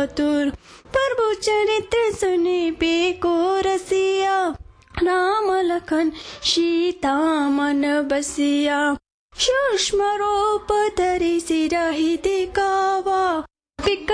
आतुर, प्रभु चरित्र सुने बेको रसिया, राम लखन सीता मन बसिया। सूक्ष्म रूप धरि सिरहि दिखावा,